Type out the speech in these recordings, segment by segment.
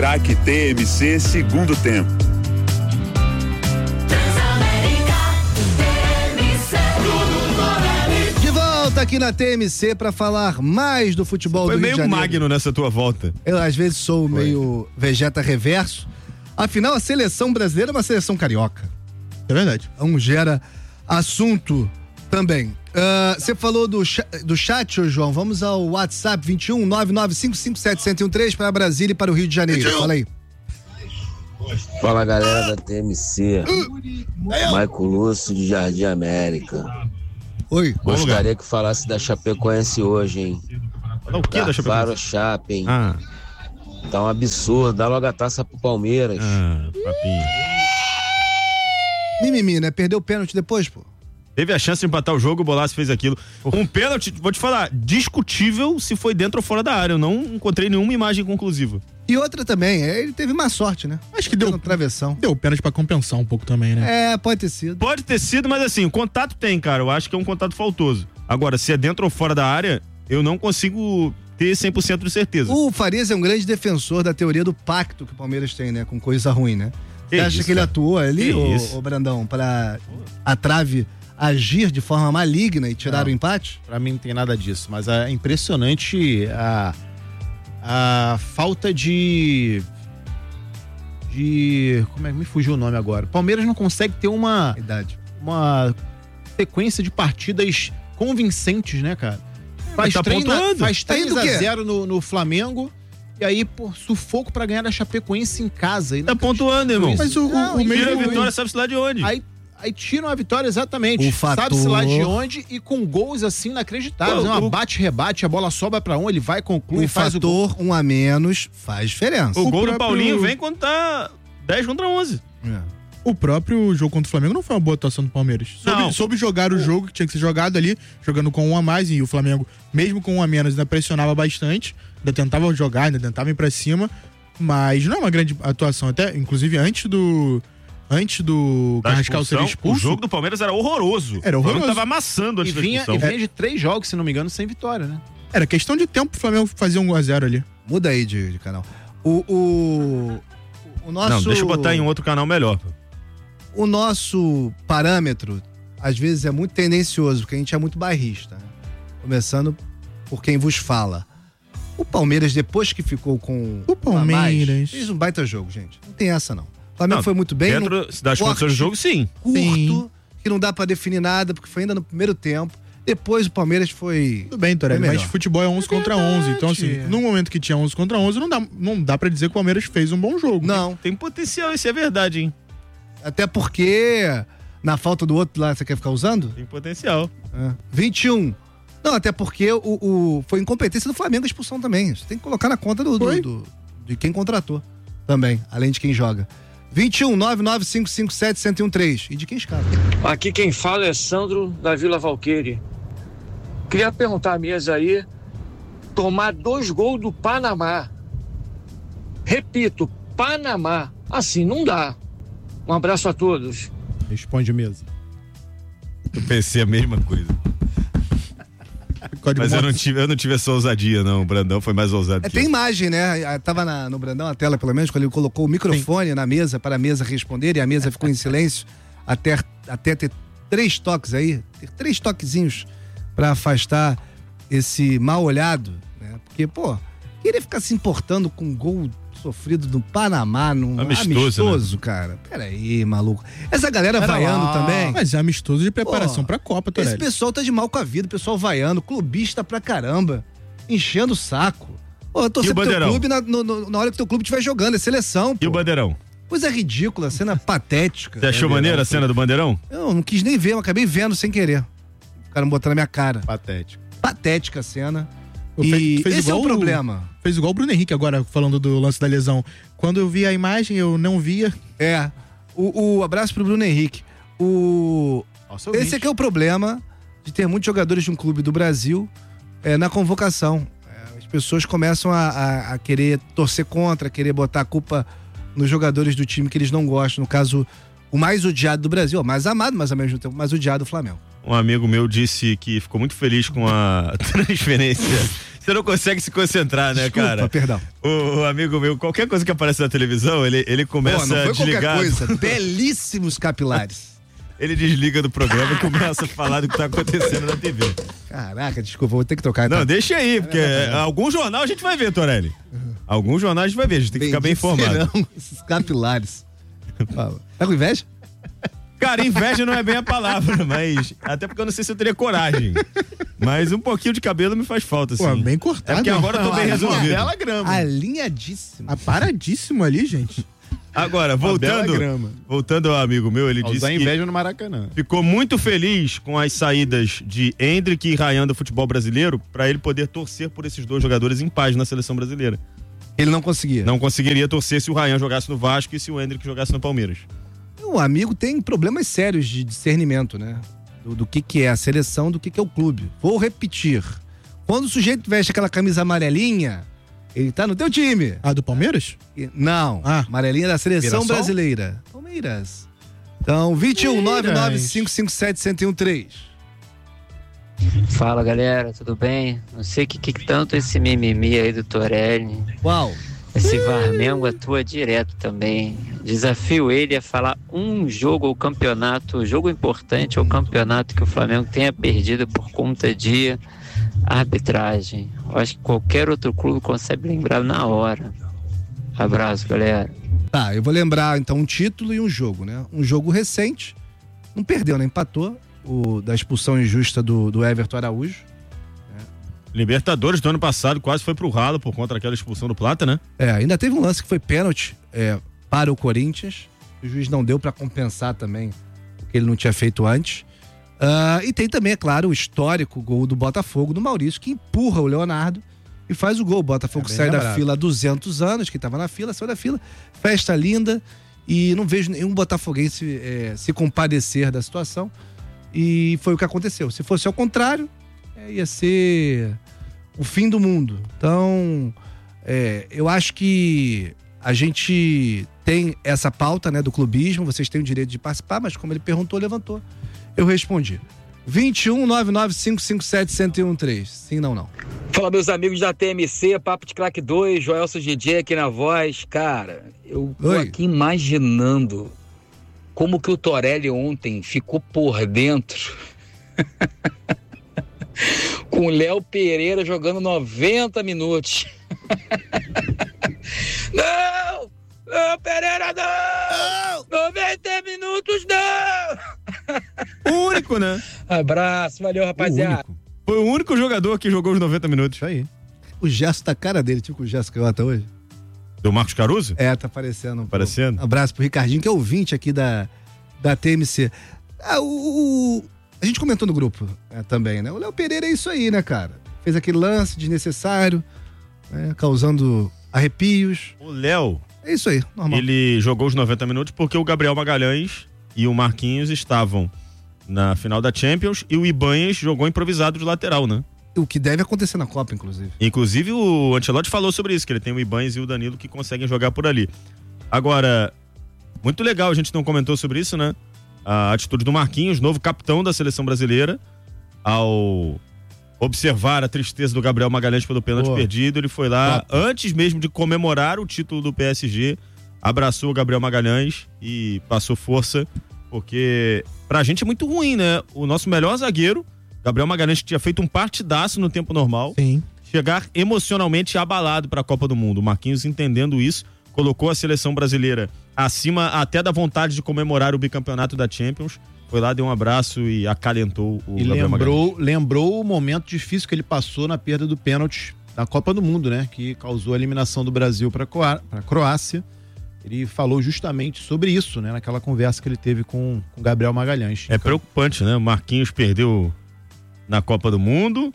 Craque TMC, segundo tempo. De volta aqui na TMC para falar mais do futebol do Rio de Janeiro. Foi meio Magno nessa tua volta. Eu às vezes sou meio Vegeta reverso. Afinal, a seleção brasileira é uma seleção carioca. É verdade. Então gera assunto também. Você falou do chat, ô João. Vamos ao WhatsApp 21 995571013 para Brasília e para o Rio de Janeiro. Fala aí. Fala, galera da TMC. Maico Lúcio de Jardim América. Oi. Gostaria que falasse da Chapecoense hoje, hein? O que da Chapecoense? Chape, hein? Tá um absurdo. Dá logo a taça pro Palmeiras. Papinho. Mimimi, né? Perdeu o pênalti depois, pô. Teve a chance de empatar o jogo, o Bolasso fez aquilo. Um pênalti, vou te falar, discutível se foi dentro ou fora da área. Eu não encontrei nenhuma imagem conclusiva. E outra também, ele teve má sorte, né? Acho que deu travessão. Deu pênalti pra compensar um pouco também, né? Pode ter sido. Pode ter sido, mas assim, o contato tem, cara. Eu acho que é um contato faltoso. Agora, se é dentro ou fora da área, eu não consigo ter 100% de certeza. O Farias é um grande defensor da teoria do pacto que o Palmeiras tem, né? Com coisa ruim, né? Você acha que ele atuou ali, ô Brandão, pra a trave agir de forma maligna e tirar o empate? Pra mim não tem nada disso, mas é impressionante a falta de como é que me fugiu o nome agora? Palmeiras não consegue ter uma sequência de partidas convincentes, né, cara? Faz 3-0 no Flamengo e aí, por sufoco pra ganhar da Chapecoense em casa. Tá pontuando, irmão. Mas o mesmo vitória, sabe-se lá de onde? Aí tiram a vitória exatamente. Sabe-se lá de onde e com gols assim inacreditáveis. Bate-rebate, a bola sobra pra ele vai, conclui, faz o gol. Um a menos faz diferença. O gol do Paulinho vem quando tá 10-11. O próprio jogo contra o Flamengo não foi uma boa atuação do Palmeiras. Soube jogar o jogo que tinha que ser jogado ali, jogando com um a mais, e o Flamengo, mesmo com um a menos, ainda pressionava bastante, ainda tentava jogar, ainda tentava ir pra cima, mas não é uma grande atuação. Até, inclusive, antes do Carrascal ser expulso. O jogo do Palmeiras era horroroso. Era horroroso. O Flamengo tava amassando antes da expulsão. E vinha de 3 jogos, se não me engano, sem vitória, né? Era questão de tempo pro Flamengo fazer 1-0 ali. Muda aí de canal. O nosso... Não, deixa eu botar em um outro canal melhor. O nosso parâmetro, às vezes, é muito tendencioso, porque a gente é muito bairrista. Né? Começando por quem vos fala. O Palmeiras, depois que ficou com o Palmeiras, fez um baita jogo, gente. Não tem essa, não. O Flamengo foi muito bem. Dentro das condições do jogo, sim. Curto, que não dá pra definir nada, porque foi ainda no primeiro tempo. Depois o Palmeiras foi... Tudo bem, Torelli, mas futebol é 11 contra 11. Então, assim, no momento que tinha 11 contra 11, não dá pra dizer que o Palmeiras fez um bom jogo. Não. Tem potencial, isso é verdade, hein? Até porque, na falta do outro lá, você quer ficar usando? Tem potencial. 21. Não, até porque foi incompetência do Flamengo a expulsão também. Você tem que colocar na conta de quem contratou também, além de quem joga. 21 995571013. E de quem escala? Aqui quem fala é Sandro da Vila Valqueire. Queria perguntar a mesa aí, tomar 2 gols do Panamá. Repito, Panamá. Assim não dá. Um abraço a todos. Responde mesa. Eu pensei a mesma coisa. Mas eu não tive essa ousadia, não. O Brandão foi mais ousado. Tem imagem, né? Tava no Brandão, a tela, pelo menos, quando ele colocou o microfone na mesa para a mesa responder, e a mesa ficou em silêncio até ter 3 toques aí, ter 3 toquezinhos para afastar esse mal olhado, né? Porque, queria ficar se importando com um gol sofrido no Panamá, num amistoso, né? Cara. Peraí, maluco. Essa galera vaiando também. Mas é amistoso de preparação pra Copa, Torelli. Esse pessoal tá de mal com a vida, o pessoal vaiando, clubista pra caramba, enchendo o saco. Torcer pro teu clube na hora que teu clube estiver jogando, é seleção, E o Bandeirão? Coisa ridícula, cena patética. Você achou maneira a cena do Bandeirão? Eu não quis nem ver, eu acabei vendo sem querer. O cara me botou na minha cara. Patética a cena. Esse é o problema. Fez igual o Bruno Henrique agora, falando do lance da lesão. Quando eu vi a imagem, eu não via. O abraço pro Bruno Henrique. Esse aqui é o problema de ter muitos jogadores de um clube do Brasil na convocação. As pessoas começam a querer torcer contra, querer botar a culpa nos jogadores do time que eles não gostam. No caso, o mais odiado do Brasil, o mais amado, mas ao mesmo tempo o mais odiado do Flamengo. Um amigo meu disse que ficou muito feliz com a transferência Você não consegue se concentrar, né, Desculpa, cara? Perdão. O amigo meu, qualquer coisa que aparece na televisão, ele começa não foi a desligar. Qualquer coisa. Belíssimos capilares. Ele desliga do programa e começa a falar do que tá acontecendo na TV. Caraca, desculpa, vou ter que trocar. Não, tá? deixa aí, porque algum jornal a gente vai ver, Torelli. Algum jornal a gente vai ver, a gente tem que ficar bem informado. Não, esses capilares. Tá com inveja? Cara, inveja não é bem a palavra, mas até porque eu não sei se eu teria coragem. Mas um pouquinho de cabelo me faz falta, assim. Pô, bem cortado. É porque agora eu tô bem resolvido. Bela grama. Alinhadíssimo. Aparadíssimo ali, gente. Agora, voltando ao amigo meu, ele disse usar que inveja no Maracanã. ficou muito feliz com as saídas de Endrick e Ryan do futebol brasileiro para ele poder torcer por esses dois jogadores em paz na seleção brasileira. Ele não conseguia. Não conseguiria torcer se o Ryan jogasse no Vasco e se o Endrick jogasse no Palmeiras. O amigo tem problemas sérios de discernimento, né? Do que é a seleção, do que é o clube. Vou repetir. Quando o sujeito veste aquela camisa amarelinha, ele tá no teu time. Ah, do Palmeiras? Não, amarelinha da seleção brasileira. Palmeiras. Então, 21-99557-1013. Fala, galera, tudo bem? Não sei o que tanto esse mimimi aí do Torelli. Uau. Esse Varmengo atua direto também. Desafio ele a falar um jogo ou campeonato, jogo importante ou campeonato que o Flamengo tenha perdido por conta de arbitragem. Eu acho que qualquer outro clube consegue lembrar na hora. Abraço, galera. Tá, eu vou lembrar então um título e um jogo, né? Um jogo recente, não perdeu, né? Empatou, o da expulsão injusta do Everton Araújo. Libertadores do ano passado quase foi pro ralo por conta daquela expulsão do Plata, né? Ainda teve um lance que foi pênalti para o Corinthians. O juiz não deu para compensar também o que ele não tinha feito antes. E tem também, é claro, o histórico gol do Botafogo, do Maurício, que empurra o Leonardo e faz o gol. O Botafogo sai da fila há 200 anos, que estava na fila, saiu da fila. Festa linda. E não vejo nenhum botafoguense se compadecer da situação. E foi o que aconteceu. Se fosse ao contrário, ia ser o fim do mundo. Então, eu acho que a gente tem essa pauta, né, do clubismo, vocês têm o direito de participar, mas como ele perguntou, levantou. Eu respondi. 21-99557-1013. Sim, não. Fala, meus amigos da TMC, Papo de Craque 2, Joelson DJ aqui na voz. Cara, eu tô aqui imaginando como que o Torelli ontem ficou por dentro com o Léo Pereira jogando 90 minutos. Não! Léo Pereira, não! 90 minutos, não! O único, né? Abraço, valeu, rapaziada. Foi o único jogador que jogou os 90 minutos. Isso aí. O gesto da cara dele, tipo o gesto que eu até hoje. Do Marcos Caruso? Tá parecendo. Parecendo? Um abraço pro Ricardinho, que é ouvinte aqui da TMC. A gente comentou no grupo também, né? O Léo Pereira é isso aí, né, cara? Fez aquele lance desnecessário, né? Causando arrepios. O Léo... É isso aí, normal. Ele jogou os 90 minutos porque o Gabriel Magalhães e o Marquinhos estavam na final da Champions e o Ibanez jogou improvisado de lateral, né? O que deve acontecer na Copa, inclusive. Inclusive o Ancelotti falou sobre isso, que ele tem o Ibanez e o Danilo que conseguem jogar por ali. Agora, muito legal, a gente não comentou sobre isso, né? A atitude do Marquinhos, novo capitão da seleção brasileira, ao observar a tristeza do Gabriel Magalhães pelo pênalti perdido, ele foi lá, antes mesmo de comemorar o título do PSG, abraçou o Gabriel Magalhães e passou força, porque pra gente é muito ruim, né? O nosso melhor zagueiro, Gabriel Magalhães, que tinha feito um partidaço no tempo normal, chegar emocionalmente abalado pra Copa do Mundo. O Marquinhos, entendendo isso, colocou a seleção brasileira acima até da vontade de comemorar o bicampeonato da Champions. Foi lá, deu um abraço e acalentou o Gabriel Magalhães. Lembrou o momento difícil que ele passou na perda do pênalti da Copa do Mundo, né? Que causou a eliminação do Brasil para a Croácia. Ele falou justamente sobre isso, né? Naquela conversa que ele teve com o Gabriel Magalhães. É preocupante, né? O Marquinhos perdeu na Copa do Mundo.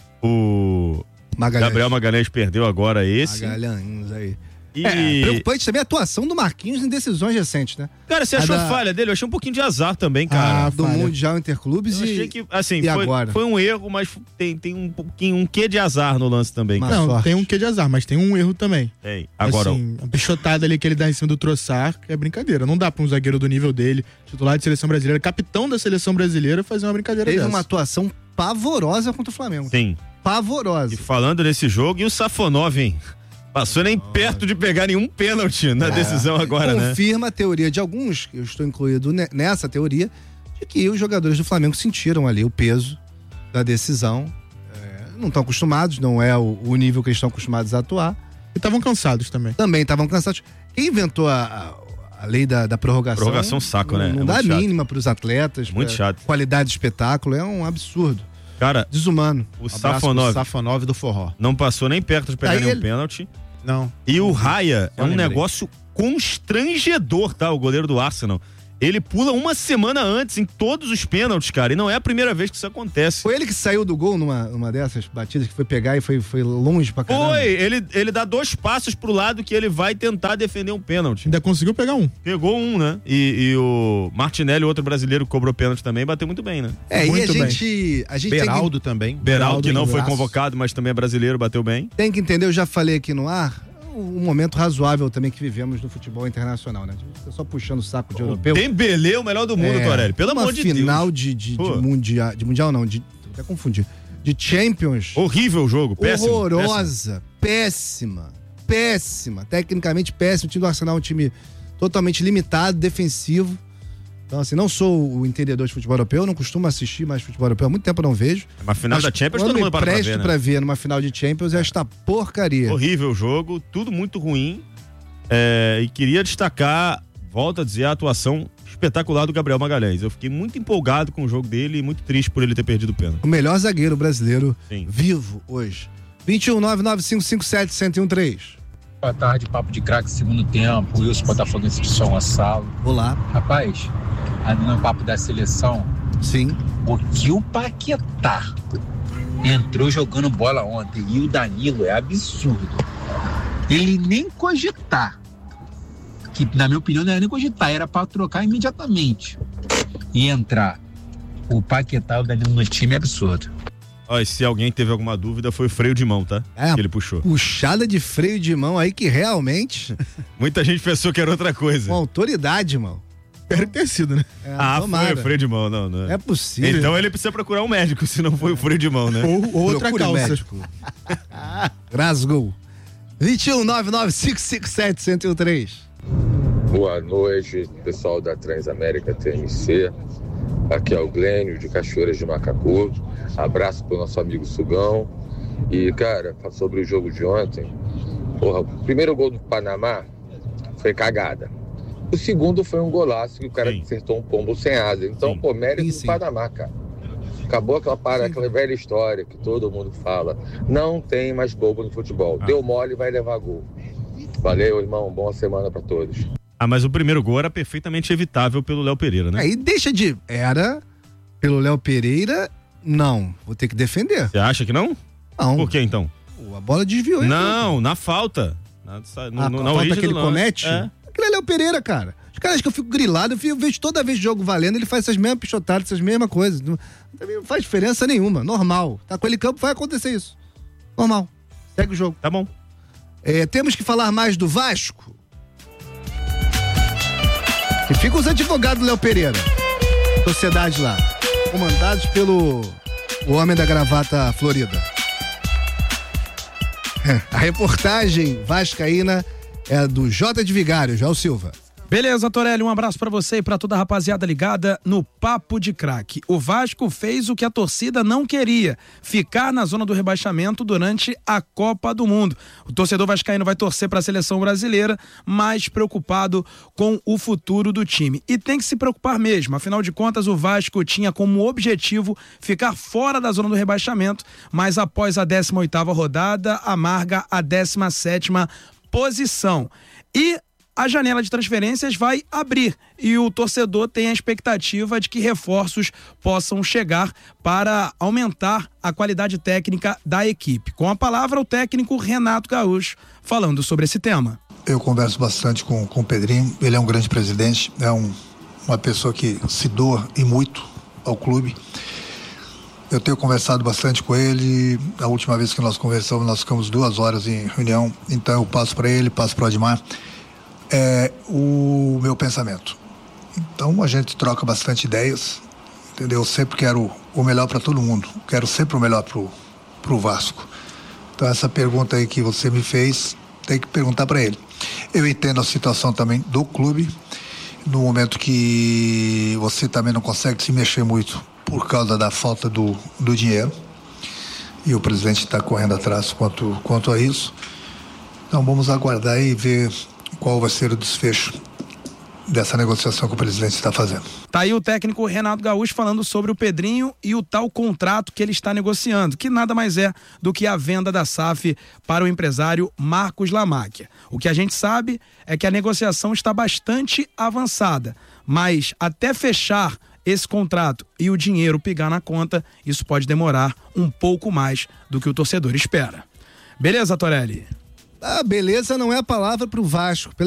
O Gabriel Magalhães perdeu agora esse. Magalhães aí. Preocupante também a atuação do Marquinhos em decisões recentes, né? Cara, você achou falha dele? Eu achei um pouquinho de azar também, cara. Do Mundial Interclubes. Eu achei que, assim, agora? Foi um erro, mas tem um pouquinho, um quê de azar no lance também. Não, tem um quê de azar, mas tem um erro também. Agora, assim, a pichotada ali que ele dá em cima do Trossard é brincadeira. Não dá pra um zagueiro do nível dele, titular de seleção brasileira, capitão da seleção brasileira, fazer uma brincadeira dessa. Teve uma atuação pavorosa contra o Flamengo. Sim. pavorosa. E falando nesse jogo, e o Safonov, hein? Passou nem perto de pegar nenhum pênalti na decisão agora, né? Confirma a teoria de alguns, eu estou incluído nessa teoria, de que os jogadores do Flamengo sentiram ali o peso da decisão. Não estão acostumados, não é o nível que eles estão acostumados a atuar. E estavam cansados também. Também estavam cansados. Quem inventou a lei da prorrogação? Prorrogação saco, né? Não dá mínima para os atletas. Muito chato. Qualidade de espetáculo, é um absurdo. Cara, desumano. O Safonov do forró. Não passou nem perto de pegar nenhum pênalti. Não. E o Raya é um negócio constrangedor, tá? O goleiro do Arsenal. Ele pula uma semana antes em todos os pênaltis, cara. E não é a primeira vez que isso acontece. Foi ele que saiu do gol numa dessas batidas que foi pegar e foi longe pra caramba? Foi. Ele dá 2 passos pro lado que ele vai tentar defender um pênalti. Ainda conseguiu pegar um. Pegou um, né? E o Martinelli, outro brasileiro que cobrou pênalti também, bateu muito bem, né? Muito e a gente Beraldo também. Beraldo, que não foi convocado, mas também é brasileiro, bateu bem. Tem que entender, eu já falei aqui no ar, um momento razoável também que vivemos no futebol internacional, né? Tá só puxando o saco de europeu. Dembélé, o melhor do mundo, Torelli. Pelo amor de Deus. Uma final de mundial não, até confundi. De Champions. Horrível o jogo, péssimo. Horrorosa, péssima. Tecnicamente péssimo. O time do Arsenal é um time totalmente limitado, defensivo. Então, assim, não sou o entendedor de futebol europeu, não costumo assistir mais futebol europeu, há muito tempo eu não vejo. Mas final da Champions todo mundo para ver, né? Pra ver numa final de Champions esta porcaria. Horrível o jogo, tudo muito ruim. E queria destacar, volto a dizer, a atuação espetacular do Gabriel Magalhães. Eu fiquei muito empolgado com o jogo dele e muito triste por ele ter perdido o pênalti. O melhor zagueiro brasileiro vivo hoje. 21-99557-1013. Boa tarde, Papo de Craque, segundo tempo, Wilson Botafoguense de São Gonçalo. Olá. Rapaz, no papo da seleção, sim. O que o Paquetá entrou jogando bola ontem e o Danilo é absurdo. Ele nem cogitar, que na minha opinião não era nem cogitar, era pra trocar imediatamente e entrar. O Paquetá e o Danilo no time é absurdo. Ó, e se alguém teve alguma dúvida, foi o freio de mão, tá? Que ele puxou. Puxada de freio de mão aí que realmente... Muita gente pensou que era outra coisa. Uma autoridade, irmão. Deve ter sido, né? Foi o freio de mão, não. É possível. Então ele precisa procurar um médico, se não foi o freio de mão, né? Ou outra calça. Médico. Rasgou. 21-99557-1013. Boa noite, pessoal da Transamérica TMC. Aqui é o Glênio, de Cachoeiras de Macacu. Abraço pro nosso amigo Sugão. E, cara, sobre o jogo de ontem, o primeiro gol do Panamá foi cagada. O segundo foi um golaço que o cara acertou um pombo sem asa. Então, mérito do Panamá, cara. Acabou aquela velha história que todo mundo fala. Não tem mais bobo no futebol. Deu mole, vai levar gol. Valeu, irmão. Boa semana pra todos. Mas o primeiro gol era perfeitamente evitável pelo Léo Pereira, né? Aí deixa de... Era pelo Léo Pereira, não. Vou ter que defender. Você acha que não? Não. Por que então? A bola desviou. Não, na falta. Na falta que ele comete? Aquele é Léo Pereira, cara. Os caras que eu fico grilado, eu vejo toda vez jogo valendo, ele faz essas mesmas pichotadas, essas mesmas coisas. Não faz diferença nenhuma. Normal. Tá com ele em campo, vai acontecer isso. Normal. Segue o jogo. Tá bom. Temos que falar mais do Vasco. E ficam os advogados do Léo Pereira. Sociedade lá. Comandados pelo o homem da gravata florida. A reportagem vascaína é do J de Vigário, João Silva. Beleza, Torelli, um abraço pra você e pra toda a rapaziada ligada no Papo de Craque. O Vasco fez o que a torcida não queria, ficar na zona do rebaixamento durante a Copa do Mundo. O torcedor vascaíno vai torcer pra seleção brasileira, mais preocupado com o futuro do time. E tem que se preocupar mesmo, afinal de contas o Vasco tinha como objetivo ficar fora da zona do rebaixamento, mas após a 18ª rodada, amarga a 17ª posição. E a janela de transferências vai abrir e o torcedor tem a expectativa de que reforços possam chegar para aumentar a qualidade técnica da equipe. Com a palavra, o técnico Renato Gaúcho falando sobre esse tema. Eu converso bastante com o Pedrinho, ele é um grande presidente, é uma pessoa que se doa e muito ao clube. Eu tenho conversado bastante com ele, a última vez que nós conversamos, nós ficamos 2 horas em reunião, então eu passo para ele, passo para o Admar. É o meu pensamento. Então a gente troca bastante ideias, entendeu? Eu sempre quero o melhor para todo mundo. Quero sempre o melhor pro o Vasco. Então essa pergunta aí que você me fez, tem que perguntar para ele. Eu entendo a situação também do clube, no momento que você também não consegue se mexer muito por causa da falta do dinheiro, e o presidente está correndo atrás quanto a isso. Então vamos aguardar e ver qual vai ser o desfecho dessa negociação que o presidente está fazendo. Tá aí o técnico Renato Gaúcho falando sobre o Pedrinho e o tal contrato que ele está negociando, que nada mais é do que a venda da SAF para o empresário Marcos Lamacchia. O que a gente sabe é que a negociação está bastante avançada, mas até fechar esse contrato e o dinheiro pegar na conta, isso pode demorar um pouco mais do que o torcedor espera. Beleza, Torelli? Beleza não é a palavra pro Vasco.